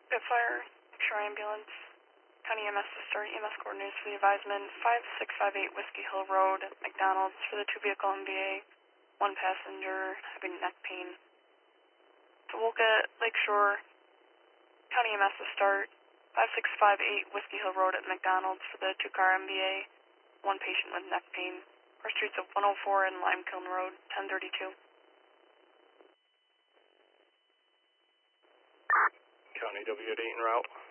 Spitfire, Shore Ambulance, County EMS to start. EMS coordinators for the advisement. 5658 Whiskey Hill Road, McDonald's for the 2-vehicle MVA. 1 passenger having neck pain. So we'll get Lakeshore, County EMS to start. 5658 Whiskey Hill Road at McDonald's for the 2-car MVA. 1 patient with neck pain. Our streets of 104 and Limekiln Road, 1032. County W at 8 en route.